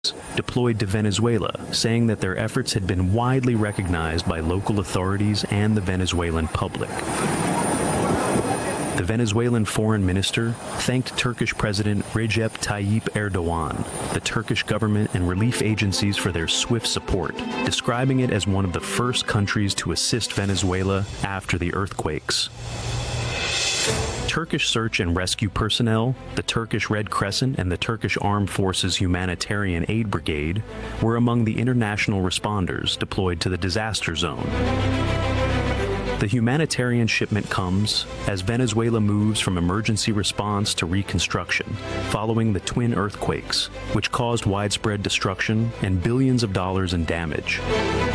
deployed to Venezuela, saying that their efforts had been widely recognized by local authorities and the Venezuelan public. The Venezuelan foreign minister thanked Turkish President Recep Tayyip Erdogan, the Turkish government, and relief agencies for their swift support, describing it as one of the first countries to assist Venezuela after the earthquakes. Turkish search and rescue personnel, the Turkish Red Crescent, and the Turkish Armed Forces Humanitarian Aid Brigade were among the international responders deployed to the disaster zone. The humanitarian shipment comes as Venezuela moves from emergency response to reconstruction, following the twin earthquakes, which caused widespread destruction and billions of dollars in damage.